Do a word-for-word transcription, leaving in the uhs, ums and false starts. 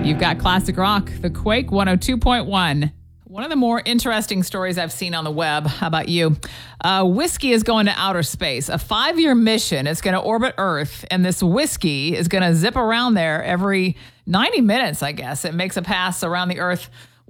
You've got classic rock, the Quake one oh two point one. One of the more interesting stories I've seen on the web. How about you? Uh, whiskey is going to outer space. A five-year mission. It's going to orbit Earth, and this whiskey is going to zip around there every ninety minutes, I guess. It makes a pass around the Earth